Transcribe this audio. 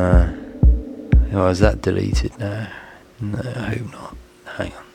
Oh, is that deleted now? No, I hope not. Hang on.